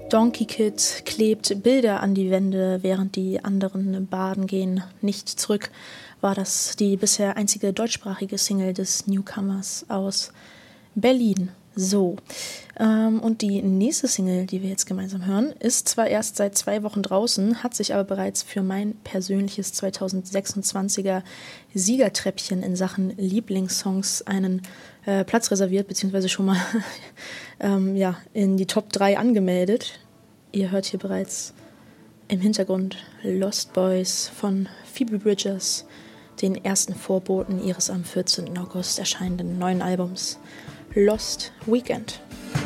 Donkey Kid klebt Bilder an die Wände, während die anderen baden gehen. Nicht zurück war das die bisher einzige deutschsprachige Single des Newcomers aus Berlin. So, und die nächste Single, die wir jetzt gemeinsam hören, ist zwar erst seit 2 Wochen draußen, hat sich aber bereits für mein persönliches 2026er Siegertreppchen in Sachen Lieblingssongs einen Platz reserviert, beziehungsweise schon mal in die Top 3 angemeldet. Ihr hört hier bereits im Hintergrund Lost Boys von Phoebe Bridgers, den ersten Vorboten ihres am 14. August erscheinenden neuen Albums Lost Weekend.